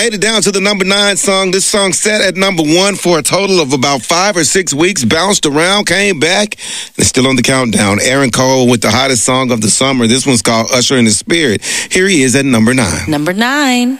made it down to the number 9 song. This song sat at number 1 for a total of about 5 or 6 weeks, bounced around, came back, and it's still on the countdown. Aaron Cole with the hottest song of the summer. This one's called Usher in the Spirit. Here he is at number 9. Number 9.